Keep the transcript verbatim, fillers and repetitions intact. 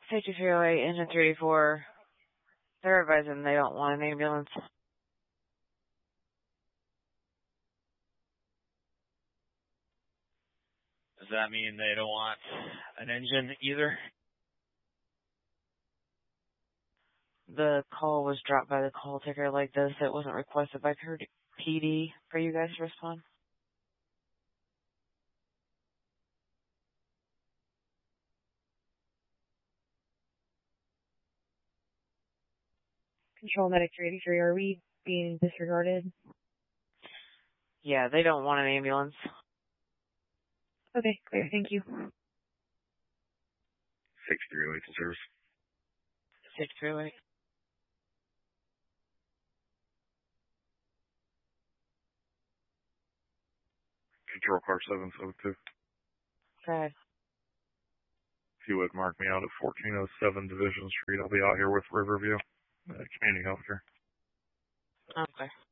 Safety three oh eight, engine three eighty-four. They're advising they don't want an ambulance. Does that mean they don't want an engine either? The call was dropped by the call taker like this. It wasn't requested by P D for you guys to respond. Control Medic three eighty-three, are we being disregarded? Yeah, they don't want an ambulance. Okay, clear. Thank you. six three oh eight to service. six three oh eight. Control car seven seven two. Okay. If you would mark me out at fourteen oh seven Division Street, I'll be out here with Riverview, uh, Community Healthcare. Okay.